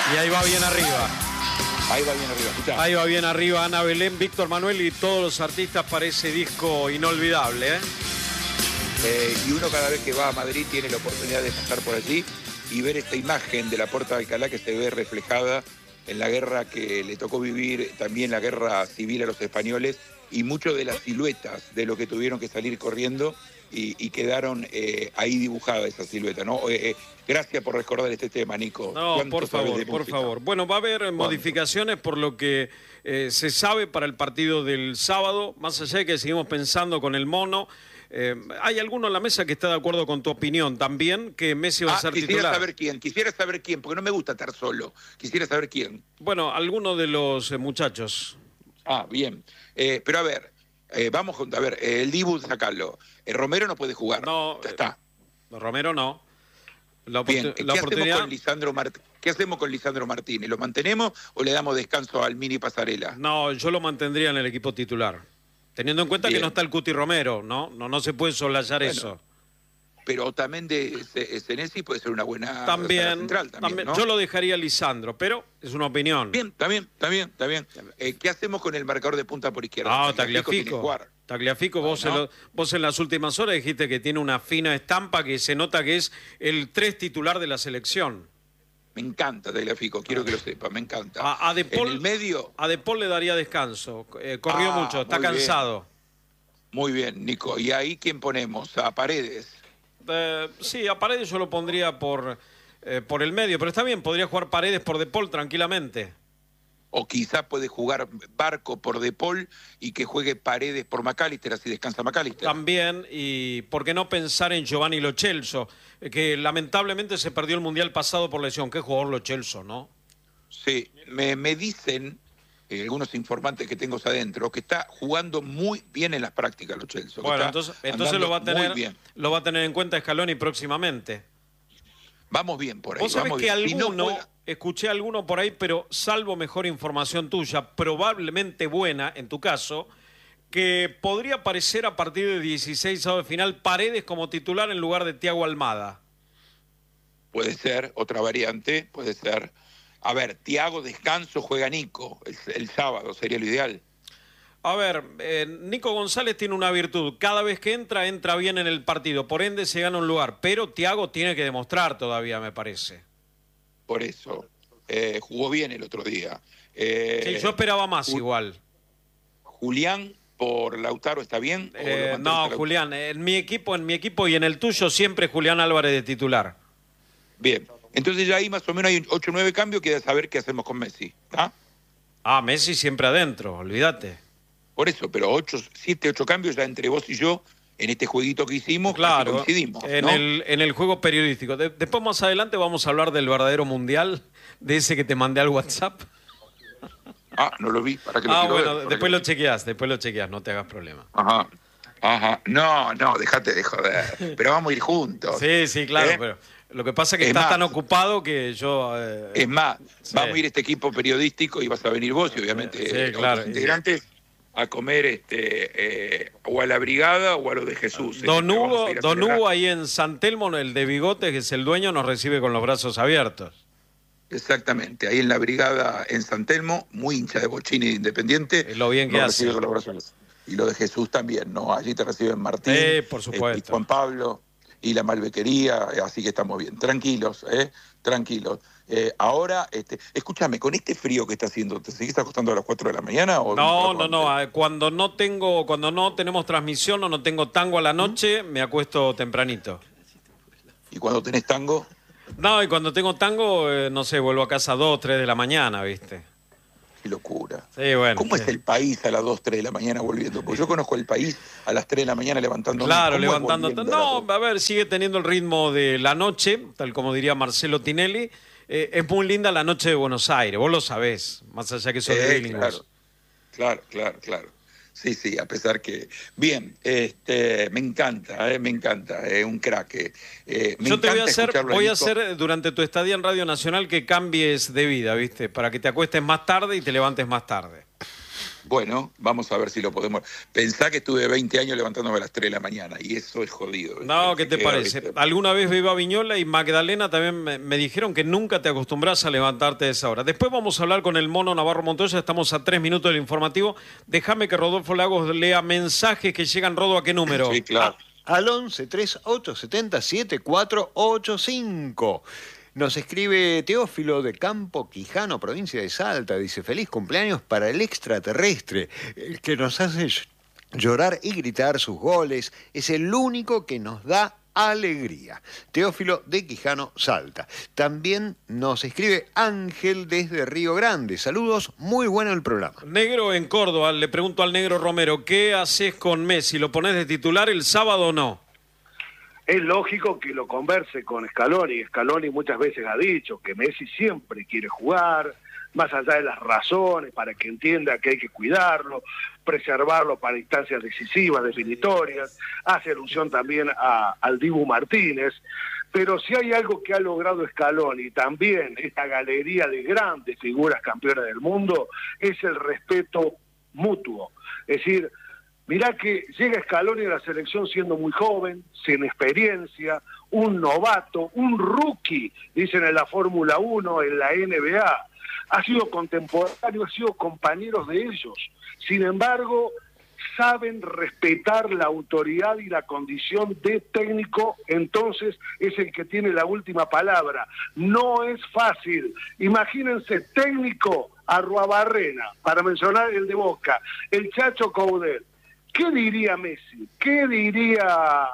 Y ahí va bien arriba. Ahí va bien arriba, escuchá. Ahí va bien arriba Ana Belén, Víctor Manuel y todos los artistas para ese disco inolvidable, ¿eh? Y uno cada vez que va a Madrid tiene la oportunidad de pasar por allí y ver esta imagen de la Puerta de Alcalá que se ve reflejada en la guerra que le tocó vivir, también la guerra civil a los españoles, y mucho de las siluetas de lo que tuvieron que salir corriendo y quedaron ahí dibujada esa silueta, ¿no? Gracias por recordar este tema, Nico. No, por favor. Bueno, va a haber modificaciones por lo que se sabe para el partido del sábado, más allá de que seguimos pensando con el mono. Hay alguno en la mesa que está de acuerdo con tu opinión también, que Messi va a ser titular. Quisiera saber quién, porque no me gusta estar solo. Quisiera saber quién. Bueno, alguno de los muchachos. Ah, bien. Pero a ver, vamos a ver, el Dibu, sacarlo. Romero no puede jugar. No, ya está. Romero no. Bien, ¿qué hacemos con Lisandro Martínez? ¿Lo mantenemos o le damos descanso al Mini Pasarela? No, yo lo mantendría en el equipo titular. Teniendo en cuenta que no está el Cuti Romero, ¿no? No se puede soslayar eso. Pero también de Senesi puede ser una buena central también, ¿no? Yo lo dejaría a Lisandro, pero es una opinión. Bien, está bien. ¿Qué hacemos con el marcador de punta por izquierda? No, Tagliafico, vos en las últimas horas dijiste que tiene una fina estampa que se nota que es el 3 titular de la selección. Me encanta Tagliafico, quiero que lo sepa, me encanta. A De Paul, en el medio... A De Paul le daría descanso, corrió mucho, está cansado. Muy bien, Nico. ¿Y ahí quién ponemos? ¿A Paredes? Sí, a Paredes yo lo pondría por el medio, pero está bien, podría jugar Paredes por De Paul tranquilamente. O quizás puede jugar Barco por De Paul y que juegue Paredes por McAllister, así descansa McAllister. También, y por qué no pensar en Giovanni Lo Celso, que lamentablemente se perdió el Mundial pasado por lesión. Qué jugador Lo Celso, ¿no? Sí, me dicen algunos informantes que tengo adentro que está jugando muy bien en las prácticas Lo Celso. Bueno, entonces lo va a tener en cuenta Scaloni próximamente. Vamos bien por ahí. Vos sabés que escuché alguno por ahí, pero salvo mejor información tuya, probablemente buena en tu caso, que podría aparecer a partir de 16 de final Paredes como titular en lugar de Thiago Almada. Puede ser, otra variante, puede ser. A ver, Thiago descanso, juega Nico, el sábado sería lo ideal. A ver, Nico González tiene una virtud, cada vez que entra bien en el partido, por ende se gana un lugar, pero Thiago tiene que demostrar todavía, me parece. Por eso, jugó bien el otro día. Sí, yo esperaba más igual. Julián por Lautaro, ¿está bien? No, Julián, en mi equipo y en el tuyo siempre Julián Álvarez de titular. Bien, entonces ya ahí más o menos hay 8 o 9 cambios que saber qué hacemos con Messi, ¿está? Messi siempre adentro, olvídate. Por eso, pero 7, 8 cambios ya entre vos y yo en este jueguito que hicimos, claro, coincidimos, ¿no? en el juego periodístico. Después más adelante vamos a hablar del verdadero mundial, de ese que te mandé al WhatsApp. No lo vi, para que lo quiero bueno, ver, después lo chequeás, no te hagas problema. Ajá. No, dejate de joder. Pero vamos a ir juntos. Sí, claro, pero lo que pasa es que estás tan ocupado que yo... Es más, vamos a ir este equipo periodístico y vas a venir vos y obviamente claro, integrantes a comer o a la Brigada o a lo de Jesús. Don Hugo ahí en San Telmo, el de bigote, que es el dueño, nos recibe con los brazos abiertos. Exactamente, ahí en la Brigada en San Telmo, muy hincha de Bochini Independiente. Lo bien que hace. Con los brazos. Y lo de Jesús también, ¿no? Allí te reciben Martín, por supuesto. Y Juan Pablo y la Malbequería, así que estamos bien. Tranquilos, tranquilos. Ahora, escúchame, con este frío que está haciendo, ¿te seguís acostando a las 4 de la mañana? ¿O no. Cuando no tenemos transmisión o no tengo tango a la noche, me acuesto tempranito. ¿Y cuando tenés tango? No, y cuando tengo tango, no sé, vuelvo a casa a 2, 3 de la mañana, ¿viste? Qué locura. Sí, bueno. ¿Cómo es el país a las 2, 3 de la mañana volviendo? Porque yo conozco el país a las 3 de la mañana levantando. Claro, levantando. No, a ver, sigue teniendo el ritmo de la noche, tal como diría Marcelo Tinelli. Es muy linda la noche de Buenos Aires, vos lo sabés, más allá que sos de bilingües. Claro. Sí, a pesar que... Bien, me encanta, un crack. Yo te voy a hacer durante tu estadía en Radio Nacional que cambies de vida, ¿viste? Para que te acuestes más tarde y te levantes más tarde. Bueno, vamos a ver si lo podemos. Pensá que estuve 20 años levantándome a las 3 de la mañana y eso es jodido. No, ¿qué te parece? ¿Viste? Alguna vez iba a Viñola y Magdalena también me dijeron que nunca te acostumbras a levantarte a esa hora. Después vamos a hablar con el Mono Navarro Montoya, estamos a 3 minutos del informativo. Déjame que Rodolfo Lagos lea mensajes que llegan. Rodo, ¿a qué número? Sí, claro. Al 11 3870 7485. Nos escribe Teófilo de Campo Quijano, provincia de Salta. Dice, feliz cumpleaños para el extraterrestre, el que nos hace llorar y gritar sus goles. Es el único que nos da alegría. Teófilo de Quijano, Salta. También nos escribe Ángel desde Río Grande. Saludos, muy bueno el programa. Negro en Córdoba, le pregunto al Negro Romero, ¿qué haces con Messi? ¿Lo pones de titular el sábado o no? Es lógico que lo converse con Scaloni. Scaloni muchas veces ha dicho que Messi siempre quiere jugar, más allá de las razones, para que entienda que hay que cuidarlo, preservarlo para instancias decisivas, definitorias. Hace alusión también al Dibu Martínez. Pero si hay algo que ha logrado Scaloni, también esta galería de grandes figuras campeonas del mundo, es el respeto mutuo. Es decir, mirá que llega Scaloni a la selección siendo muy joven, sin experiencia, un novato, un rookie, dicen en la Fórmula 1, en la NBA. Ha sido contemporáneo, ha sido compañeros de ellos. Sin embargo, saben respetar la autoridad y la condición de técnico, entonces es el que tiene la última palabra. No es fácil. Imagínense, técnico Arruabarrena, para mencionar el de Boca, el Chacho Coudet. ¿Qué diría Messi? ¿Qué diría,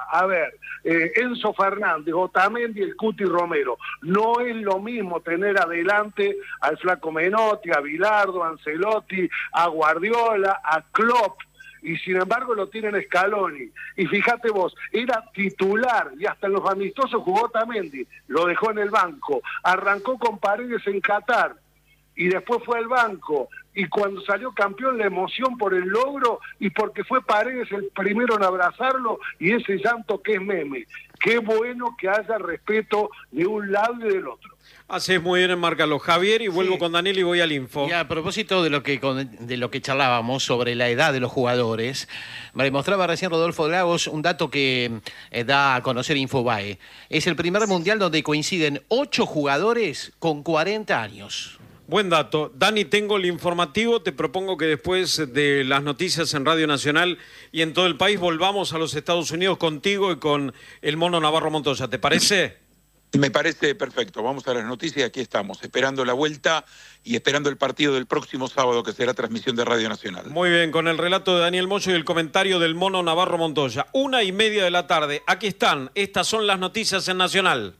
Enzo Fernández, Otamendi y el Cuti Romero? No es lo mismo tener adelante al Flaco Menotti, a Bilardo, a Ancelotti, a Guardiola, a Klopp, y sin embargo lo tienen Scaloni. Y fíjate vos, era titular y hasta en los amistosos jugó Otamendi, lo dejó en el banco, arrancó con Paredes en Qatar y después fue al banco. Y cuando salió campeón, la emoción por el logro y porque fue Paredes el primero en abrazarlo y ese llanto que es meme. Qué bueno que haya respeto de un lado y del otro. Haces muy bien en marcarlo, Javier, y vuelvo con Daniel y voy al info. Y a propósito de lo que charlábamos sobre la edad de los jugadores, me mostraba recién Rodolfo Lagos un dato que da a conocer Infobae. Es el primer mundial donde coinciden 8 jugadores con 40 años. Buen dato. Dani, tengo el informativo. Te propongo que después de las noticias en Radio Nacional y en todo el país volvamos a los Estados Unidos contigo y con el Mono Navarro Montoya. ¿Te parece? Me parece perfecto. Vamos a las noticias y aquí estamos, esperando la vuelta y esperando el partido del próximo sábado, que será transmisión de Radio Nacional. Muy bien, con el relato de Daniel Moyo y el comentario del Mono Navarro Montoya. 1:30 de la tarde. Aquí están. Estas son las noticias en Nacional.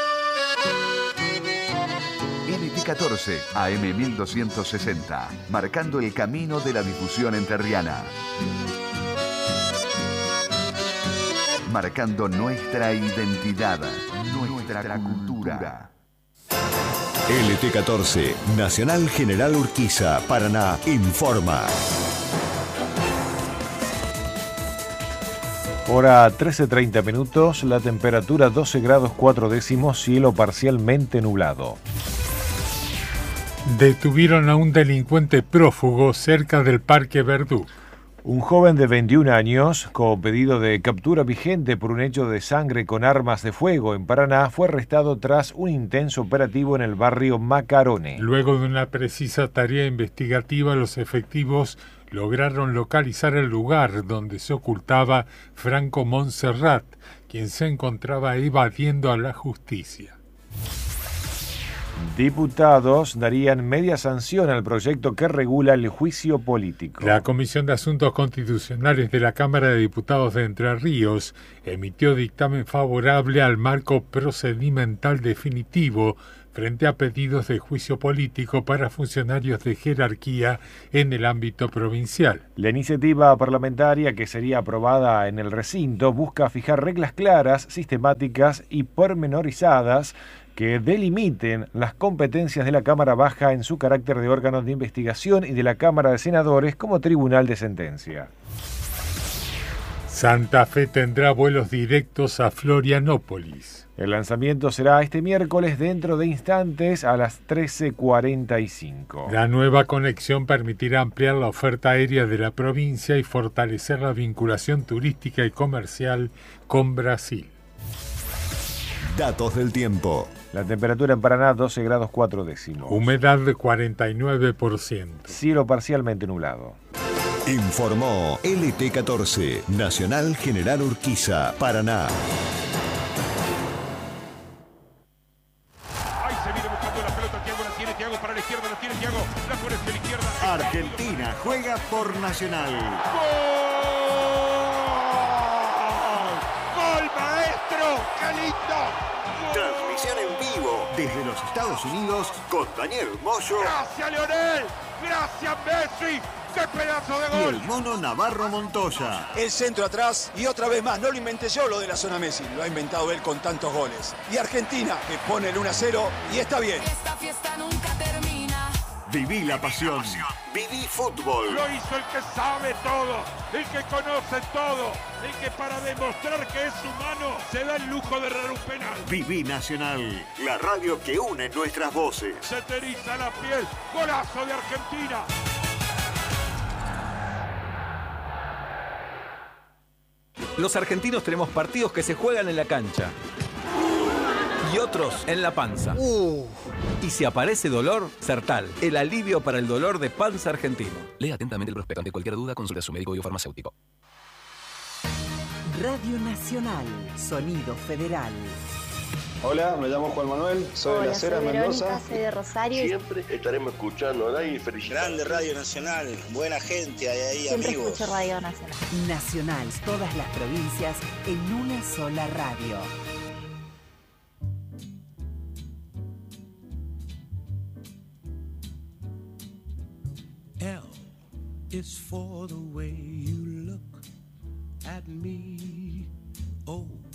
NT14, AM 1260, marcando el camino de la difusión entrerriana. Marcando nuestra identidad, nuestra cultura. LT14, Nacional General Urquiza, Paraná, informa. Hora 13:30 minutos, la temperatura 12 grados 4 décimos, cielo parcialmente nublado. Detuvieron a un delincuente prófugo cerca del Parque Verdú. Un joven de 21 años, con pedido de captura vigente por un hecho de sangre con armas de fuego en Paraná, fue arrestado tras un intenso operativo en el barrio Macarone. Luego de una precisa tarea investigativa, los efectivos lograron localizar el lugar donde se ocultaba Franco Montserrat, quien se encontraba evadiendo a la justicia. Diputados darían media sanción al proyecto que regula el juicio político. La Comisión de Asuntos Constitucionales de la Cámara de Diputados de Entre Ríos emitió dictamen favorable al marco procedimental definitivo frente a pedidos de juicio político para funcionarios de jerarquía en el ámbito provincial. La iniciativa parlamentaria, que sería aprobada en el recinto, busca fijar reglas claras, sistemáticas y pormenorizadas que delimiten las competencias de la Cámara Baja en su carácter de órgano de investigación y de la Cámara de Senadores como tribunal de sentencia. Santa Fe tendrá vuelos directos a Florianópolis. El lanzamiento será este miércoles dentro de instantes a las 13:45. La nueva conexión permitirá ampliar la oferta aérea de la provincia y fortalecer la vinculación turística y comercial con Brasil. Datos del tiempo. La temperatura en Paraná 12 grados 4 décimos. Humedad de 49%. Cielo parcialmente nublado. Informó LT14, Nacional General Urquiza, Paraná. Ahí se viene buscando la pelota, Thiago la tiene, Thiago para la izquierda, la tiene Thiago, la pone hacia la izquierda. Argentina juega por Nacional. ¡Gol, maestro! ¡Qué lindo! Transmisión en vivo desde los Estados Unidos con Daniel Moyo. ¡Gracias, Leonel! ¡Gracias, Messi! ¡Qué pedazo de Y gol! el mono Navarro Montoya. El centro atrás y otra vez más, no lo inventé yo lo de la zona Messi, lo ha inventado él con tantos goles. Y Argentina que pone el 1-0 y está bien. Esta fiesta nunca termina. Viví la pasión. Viví fútbol. Lo hizo el que sabe todo, el que conoce todo, el que para demostrar que es humano se da el lujo de errar un penal. Viví Nacional, la radio que une nuestras voces. Se te eriza la piel, golazo de Argentina. Los argentinos tenemos partidos que se juegan en la cancha y otros en la panza. Y si aparece dolor, Sertal, el alivio para el dolor de panza argentino. Lea atentamente el prospecto. Ante cualquier duda, consulte a su médico y o farmacéutico. Radio Nacional, Sonido Federal. Hola, me llamo Juan Manuel, soy de La Cera, Mendoza. Soy de Rosario. Siempre estaremos escuchando, ¿no? Y felicidades. Grande Radio Nacional, buena gente, hay ahí Siempre amigos. escucho Radio Nacional. Nacional, todas las provincias en una sola radio. L is for the way you look at me. O